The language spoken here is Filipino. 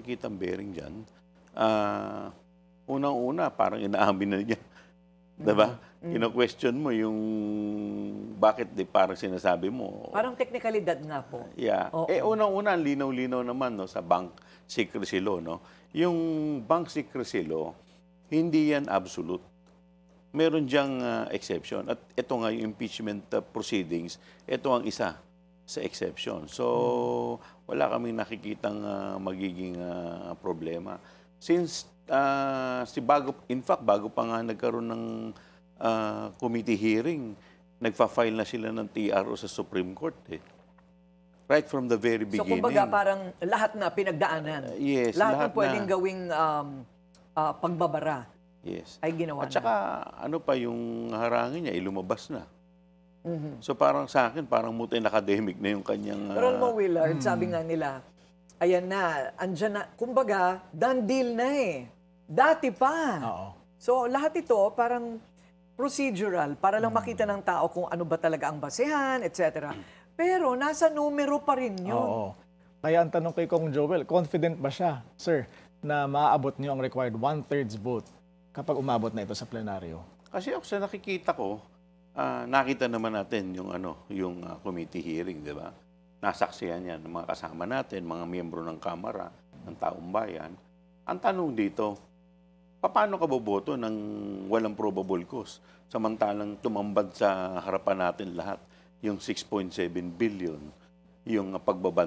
nakikitang bearing dyan. Unang-una, parang inaamin na niya. Diba? Kino-question mo yung bakit parang sinasabi mo. Parang teknikalidad nga po. Yeah. Oo. Unang-una, linaw-linaw naman no, sa bank secrecy law. No? Yung bank secrecy law, hindi yan absolute. Meron diyang exception. At ito nga yung impeachment proceedings, ito ang isa sa exception. So, wala kaming nakikitang magiging problema. Since, in fact, bago pa nga nagkaroon ng committee hearing, nagfa-file na sila ng TRO sa Supreme Court. Right from the very So, beginning. kumbaga parang lahat na pinagdaanan. Yes, lahat lahat na pwedeng na. gawing pagbabara Yes. ay ginawa At saka, ano pa yung harangin niya, lumabas na. So parang sa akin, parang multi academic na yung kanyang... Pero alam mo, Willard, sabi nga nila, ayan na, andyan na, kumbaga, done deal na eh. Dati pa. Oo. So lahat ito parang procedural para lang makita ng tao kung ano ba talaga ang basehan, etc. Pero nasa numero pa rin yun. Oo. Kaya ang tanong kay Kong Joel, confident ba siya, sir, na maaabot niyo ang required 1/3 vote kapag umabot na ito sa plenaryo? Kasi ako sa nakikita ko, nakita naman natin yung committee hearing, di ba? Nasaksihan yan ng mga kasama natin, mga miyembro ng Kamara, ng Taong Bayan. Ang tanong dito, paano ka boboto ng walang probable cause? Samantalang tumambad sa harapan natin lahat yung 6.7 billion, yung pagbaba